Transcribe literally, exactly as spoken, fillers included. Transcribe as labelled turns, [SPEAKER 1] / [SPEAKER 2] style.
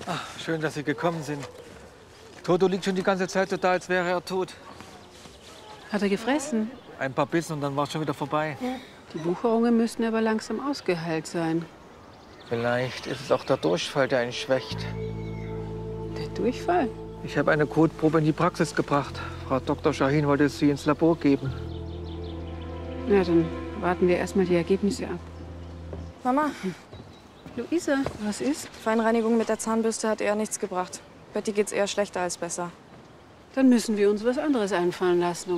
[SPEAKER 1] Ach, schön, dass Sie gekommen sind. Toto liegt schon die ganze Zeit so da, als wäre er tot.
[SPEAKER 2] Hat er gefressen?
[SPEAKER 1] Ein paar Bissen und dann war es schon wieder vorbei.
[SPEAKER 2] Die Wucherungen müssten aber langsam ausgeheilt sein.
[SPEAKER 1] Vielleicht ist es auch der Durchfall, der ihn schwächt.
[SPEAKER 2] Der Durchfall?
[SPEAKER 1] Ich habe eine Kotprobe in die Praxis gebracht. Frau Doktor Shahin wollte sie ins Labor geben.
[SPEAKER 2] Na, dann warten wir erst mal die Ergebnisse ab.
[SPEAKER 3] Mama,
[SPEAKER 2] Luisa, was ist?
[SPEAKER 3] Feinreinigung mit der Zahnbürste hat eher nichts gebracht. Betty geht's eher schlechter als besser.
[SPEAKER 2] Dann müssen wir uns was anderes einfallen lassen.